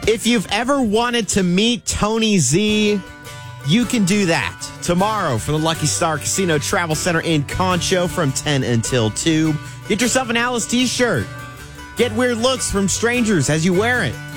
If you've ever wanted to meet Tony Z, you can do that tomorrow for the Lucky Star Casino Travel Center in Concho from 10 until 2. Get yourself an Alice t-shirt. Get weird looks from strangers as you wear it.